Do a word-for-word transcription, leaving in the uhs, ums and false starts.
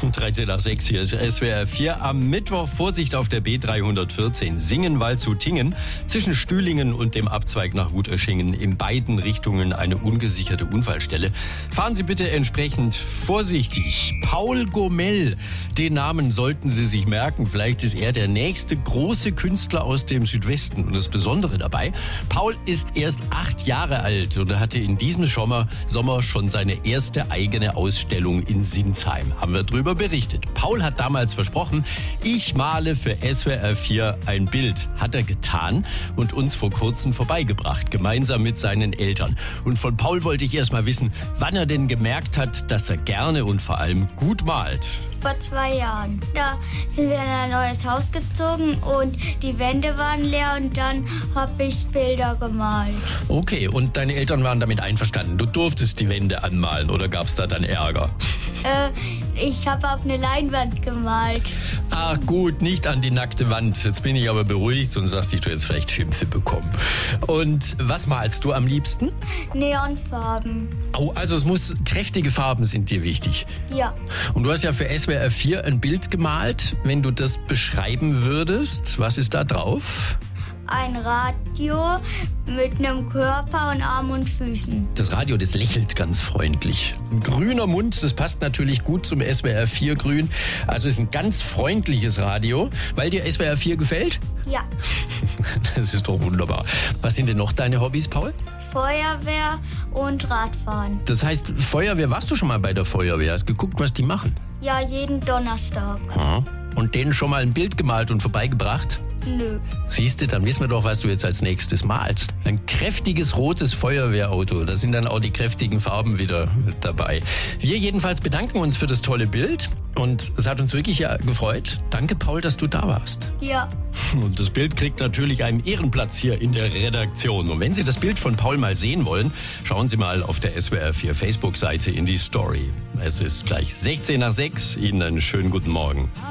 Morgen, dreizehn nach sechs, hier ist S W R vier. Am Mittwoch Vorsicht auf der B dreihundertvierzehn, Singenwald zu Tingen. Zwischen Stühlingen und dem Abzweig nach Wuterschingen in beiden Richtungen eine ungesicherte Unfallstelle. Fahren Sie bitte entsprechend vorsichtig. Paul Gomel, den Namen sollten Sie sich merken. Vielleicht ist er der nächste große Künstler aus dem Südwesten. Und das Besondere dabei, Paul ist erst acht Jahre alt und er hatte in diesem Sommer, Sommer schon seine erste eigene Ausstellung in Sinsheim. Haben wir drüber berichtet. Paul hat damals versprochen, ich male für S W R vier ein Bild. Hat er getan und uns vor kurzem vorbeigebracht, gemeinsam mit seinen Eltern. Und von Paul wollte ich erst mal wissen, wann er denn gemerkt hat, dass er gerne und vor allem gut malt. Vor zwei Jahren. Da sind wir in ein neues Haus gezogen und die Wände waren leer und dann habe ich Bilder gemalt. Okay, und deine Eltern waren damit einverstanden? Du durftest die Wände anmalen oder gab es da dann Ärger? Äh, ich habe auf eine Leinwand gemalt. Ach gut, nicht an die nackte Wand. Jetzt bin ich aber beruhigt, sonst dachte ich, du hättest vielleicht Schimpfe bekommen. Und was malst du am liebsten? Neonfarben. Oh, also es muss, kräftige Farben sind dir wichtig. Ja. Und du hast ja für S W R vier ein Bild gemalt. Wenn du das beschreiben würdest, was ist da drauf? Ein Radio mit einem Körper und Armen und Füßen. Das Radio, das lächelt ganz freundlich. Ein grüner Mund, das passt natürlich gut zum S W R vier Grün. Also es ist ein ganz freundliches Radio. Weil dir S W R vier gefällt? Ja. Das ist doch wunderbar. Was sind denn noch deine Hobbys, Paul? Feuerwehr und Radfahren. Das heißt, Feuerwehr, warst du schon mal bei der Feuerwehr? Hast geguckt, was die machen? Ja, jeden Donnerstag. Aha. Und denen schon mal ein Bild gemalt und vorbeigebracht? Nö. Siehst du, dann wissen wir doch, was du jetzt als nächstes malst. Ein kräftiges rotes Feuerwehrauto. Da sind dann auch die kräftigen Farben wieder mit dabei. Wir jedenfalls bedanken uns für das tolle Bild. Und es hat uns wirklich ja gefreut. Danke, Paul, dass du da warst. Ja. Und das Bild kriegt natürlich einen Ehrenplatz hier in der Redaktion. Und wenn Sie das Bild von Paul mal sehen wollen, schauen Sie mal auf der S W R vier Facebook-Seite in die Story. Es ist gleich sechzehn nach sechs. Ihnen einen schönen guten Morgen.